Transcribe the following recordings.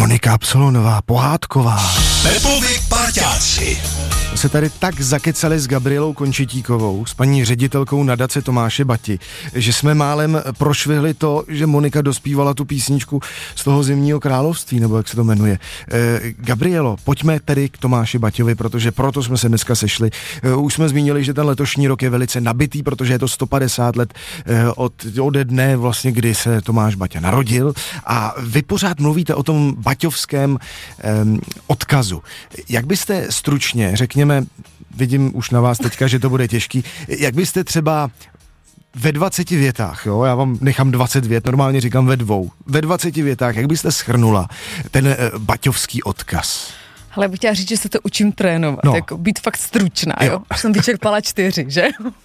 Monika Absolonová, pohádková. Pepovi parťáci. Se tady tak zakecali s Gabrielou Končetíkovou, s paní ředitelkou nadace Tomáše Bati, že jsme málem prošvihli to, že Monika dospívala tu písničku z toho Zimního království, nebo jak se to jmenuje. Gabrielo, pojďme tedy k Tomáši Baťovi, protože proto jsme se dneska sešli. Už jsme zmínili, že ten letošní rok je velice nabitý, protože je to 150 let ode dne vlastně, kdy se Tomáš Baťa narodil, a vy pořád mluvíte o tom baťovském odkazu. Jak byste stručně, řekněme, vidím už na vás teďka, že to bude těžký, jak byste třeba ve 20 větách, jo, já vám nechám 20 vět, normálně říkám ve 20 větách, jak byste shrnula ten baťovský odkaz? Ale bych chtěla říct, že se to učím trénovat, jako být fakt stručná, jo? Už jsem vyčerpala 4, že?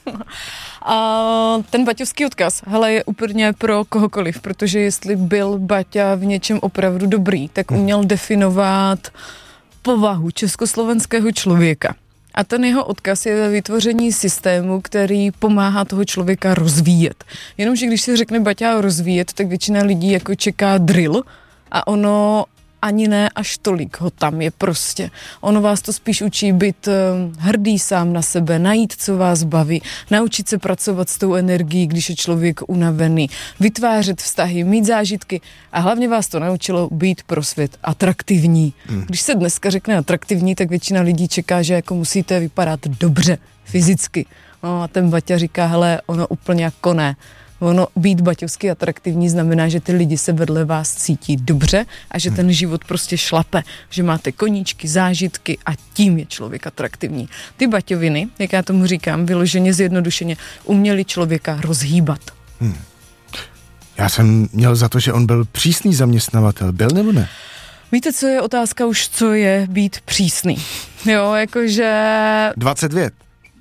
A ten baťovský odkaz, hele, je úplně pro kohokoliv, protože jestli byl Baťa v něčem opravdu dobrý, tak uměl definovat povahu československého člověka. A ten jeho odkaz je ve vytvoření systému, který pomáhá toho člověka rozvíjet. Jenomže když se řekne Baťa rozvíjet, tak většina lidí jako čeká drill a ono ani ne až tolik ho tam je prostě. Ono vás to spíš učí být hrdý sám na sebe, najít, co vás baví, naučit se pracovat s tou energií, když je člověk unavený, vytvářet vztahy, mít zážitky a hlavně vás to naučilo být pro svět atraktivní. Když se dneska řekne atraktivní, tak většina lidí čeká, že jako musíte vypadat dobře, fyzicky. No a ten Baťa říká, hele, ono úplně jako ne. Ono být baťovsky atraktivní znamená, že ty lidi se vedle vás cítí dobře a že ten život prostě šlape, že máte koníčky, zážitky a tím je člověk atraktivní. Ty baťoviny, jak já tomu říkám, vyloženě zjednodušeně, uměli člověka rozhýbat. Já jsem měl za to, že on byl přísný zaměstnavatel. Byl nebo ne? Víte, co je otázka už, co je být přísný? Jo, jakože... 20 vět.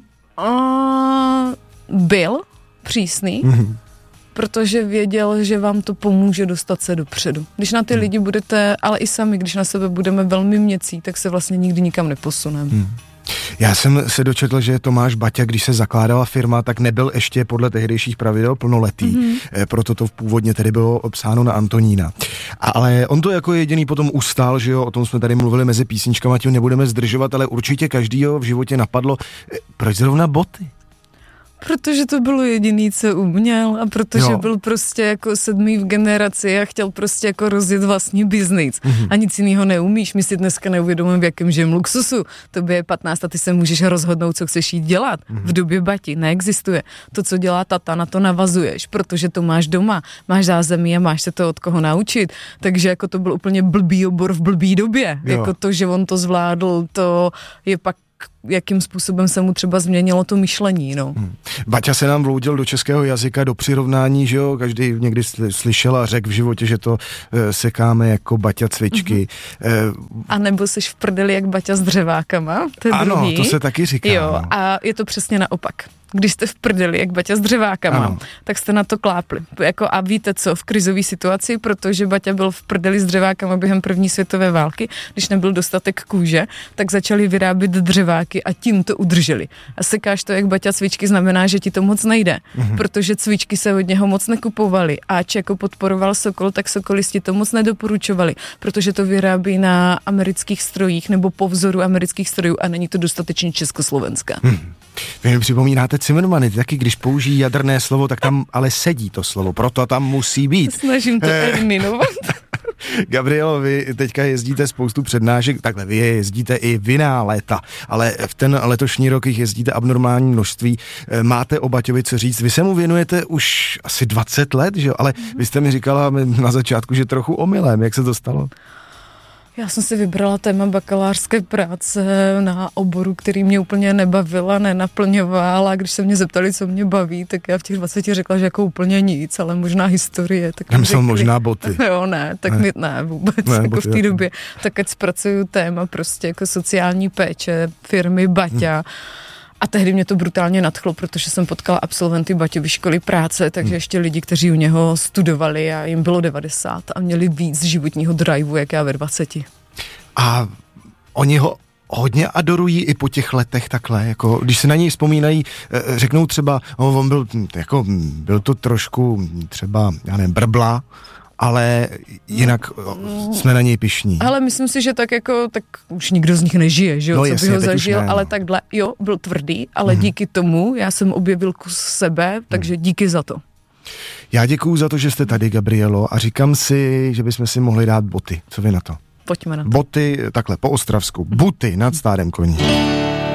Byl přísný, protože věděl, že vám to pomůže dostat se dopředu. Když na ty lidi budete, ale i sami, když na sebe budeme velmi měcí, tak se vlastně nikdy nikam neposuneme. Já jsem se dočetl, že Tomáš Baťa, když se zakládala firma, tak nebyl ještě podle tehdejších pravidel plnoletý. Proto to původně tedy bylo obsáno na Antonína. Ale on to jako jediný potom ustál, že jo, o tom jsme tady mluvili mezi písničkama, tím nebudeme zdržovat, ale určitě každýho v životě napadlo, proč zrovna boty? Protože to bylo jediný, co uměl a protože byl prostě jako 7. v generaci a chtěl prostě jako rozjet vlastní biznis. A nic jiného neumíš. My si dneska neuvědomujeme, v jakém žijem luxusu. Tobě je 15 a ty se můžeš rozhodnout, co chceš jít dělat. V době Bati neexistuje. To, co dělá tata, na to navazuješ, protože to máš doma, máš zázemí a máš se to od koho naučit. Takže jako to byl úplně blbý obor v blbý době. Jako to, že on to zvládl, to je pak jakým způsobem se mu třeba změnilo to myšlení, no. Baťa se nám vloudil do českého jazyka, do přirovnání, že jo, každý někdy slyšel a řekl v životě, že to sekáme jako Baťa cvičky. A nebo seš v prdeli jak Baťa s dřevákama, to je ano, druhý. To se taky říká. Jo, a je to přesně naopak. Když jste v prdeli, jak Baťa s dřevákama, tak jste na to klápli. Jako a víte co, v krizové situaci, protože Baťa byl v prdeli s dřevákama během první světové války, když nebyl dostatek kůže, tak začali vyrábět dřeváky a tím to udrželi. A sekáš to, jak Baťa cvičky, znamená, že ti to moc nejde, protože cvičky se od něho moc nekupovaly. Ač jako podporoval Sokol, tak sokolisti to moc nedoporučovali, protože to vyrábí na amerických strojích nebo po vzoru amerických strojů a není to dostatečně československá. Vy mi připomínáte Cimrmany, taky když použijí jadrné slovo, tak tam ale sedí to slovo, proto tam musí být. Snažím to eliminovat. Gabrielo, vy teďka jezdíte spoustu přednášek, takhle vy jezdíte i v jiná léta, ale v ten letošní rok jich jezdíte abnormální množství. Máte o Baťovi co říct? Vy se mu věnujete už asi 20 let, že jo? Ale vy jste mi říkala na začátku, že trochu omylem. Jak se to stalo? Já jsem si vybrala téma bakalářské práce na oboru, který mě úplně nebavil a nenaplňoval, a když se mě zeptali, co mě baví, tak já v těch 20 řekla, že jako úplně nic, ale možná historie. Tak já myslím možná boty. Jo, ne, tak ne vůbec, ne, jako v té době. Tak ať zpracuju téma prostě jako sociální péče, firmy Baťa. A tehdy mě to brutálně nadchlo, protože jsem potkala absolventy Baťovy školy práce, takže ještě lidi, kteří u něho studovali a jim bylo 90 a měli víc životního driveu, jak já ve 20. A oni ho hodně adorují i po těch letech takhle, jako když se na něj vzpomínají, řeknou třeba, on byl to trošku třeba, já nevím, brbla, ale jinak jsme na něj pyšní. Ale myslím si, že tak už nikdo z nich nežije, že jo, no, co jasně, by ho zažil, ne, ale takhle, jo, byl tvrdý, ale díky tomu já jsem objevil kus sebe, takže díky za to. Já děkuju za to, že jste tady, Gabrielo, a říkám si, že bychom si mohli dát boty. Co vy na to? Pojďme na to. Boty, takhle, po ostravsku. Buty nad stádem koní.